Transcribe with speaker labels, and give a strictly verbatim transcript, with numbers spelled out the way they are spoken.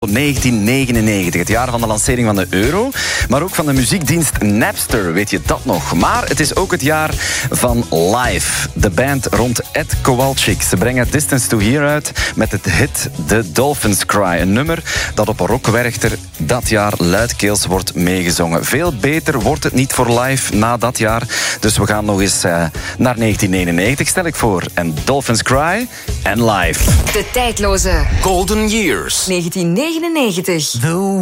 Speaker 1: negentien negenennegentig. Het jaar van de lancering van de euro. Maar ook van de muziekdienst Napster, weet je dat nog? Maar het is ook het jaar van Live. De band rond Ed Kowalczyk. Ze brengen Distance to Here uit met het hit The Dolphins Cry. Een nummer dat op Rock Werchter dat jaar luidkeels wordt meegezongen. Veel beter wordt het niet voor Live na dat jaar. Dus we gaan nog eens uh, naar negentien negenennegentig, stel ik voor. En Dolphins Cry en Live.
Speaker 2: De tijdloze
Speaker 3: Golden Years.
Speaker 2: negentien negenennegentig.
Speaker 4: The